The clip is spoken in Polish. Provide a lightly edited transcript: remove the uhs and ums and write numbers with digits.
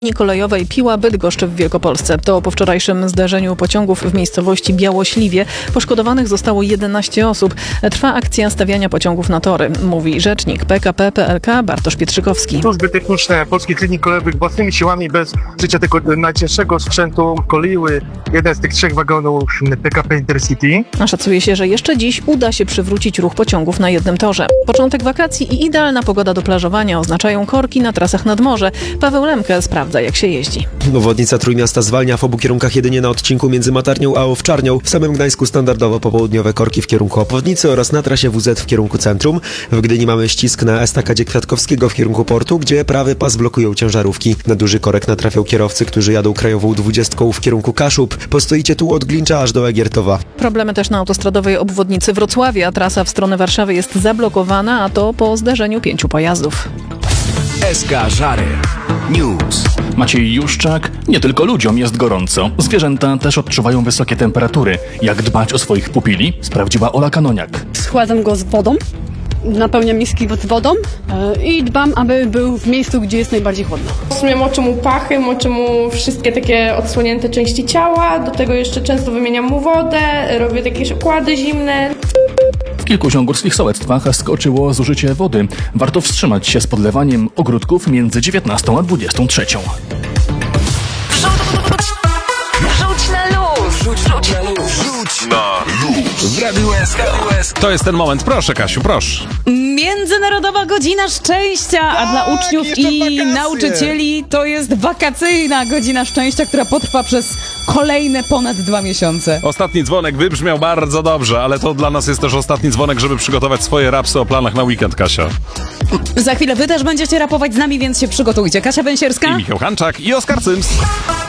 Linii kolejowej Piła-Bydgoszcz w Wielkopolsce. To po wczorajszym zdarzeniu pociągów w miejscowości Białośliwie poszkodowanych zostało 11 osób. Trwa akcja stawiania pociągów na tory, mówi rzecznik PKP PLK Bartosz Pietrzykowski. Służby techniczne Polskich Linii Kolejowych własnymi siłami, bez użycia tego najcięższego sprzętu, koleiły jeden z tych 3 wagonów PKP Intercity. Szacuje się, że jeszcze dziś uda się przywrócić ruch pociągów na jednym torze. Początek wakacji i idealna pogoda do plażowania oznaczają korki na trasach nad morze. Paweł Lemke sprawdza, jak się jeździ. Obwodnica Trójmiasta zwalnia w obu kierunkach jedynie na odcinku między Matarnią a Owczarnią. W samym Gdańsku standardowo popołudniowe korki w kierunku obwodnicy oraz na trasie WZ w kierunku centrum. W Gdyni mamy ścisk na estakadzie Kwiatkowskiego w kierunku portu, gdzie prawy pas blokują ciężarówki. Na duży korek natrafią kierowcy, którzy jadą krajową 20 w kierunku Kaszub. Postoicie tu od Glincza aż do Egiertowa. Problemy też na autostradowej obwodnicy Wrocławia. Trasa w stronę Warszawy jest zablokowana, a to po zderzeniu 5 pojazdów. SK Żary News. Maciej Juszczak. Nie tylko ludziom jest gorąco. Zwierzęta też odczuwają wysokie temperatury. Jak dbać o swoich pupili? Sprawdziła Ola Kanoniak. Schładzam go z wodą, napełniam miski z wodą i dbam, aby był w miejscu, gdzie jest najbardziej chłodno. W sumie moczę mu pachy, moczę mu wszystkie takie odsłonięte części ciała, do tego jeszcze często wymieniam mu wodę, robię takie okłady zimne. W kilku ziągórskich sołectwach skoczyło zużycie wody. Warto wstrzymać się z podlewaniem ogródków między 19 a 23. Rzuć na luz! Rzuć na luz! Rzuć na luz. W Radiu SK. To jest ten moment. Proszę, Kasiu, proszę. Międzynarodowa Godzina Szczęścia, a dla uczniów i nauczycieli to jest wakacyjna Godzina Szczęścia, która potrwa przez kolejne ponad 2 miesiące. Ostatni dzwonek wybrzmiał bardzo dobrze, ale to dla nas jest też ostatni dzwonek, żeby przygotować swoje rapsy o planach na weekend, Kasia. Za chwilę wy też będziecie rapować z nami, więc się przygotujcie. Kasia Bęsierska I Michał Hanczak i Oskar Cyms.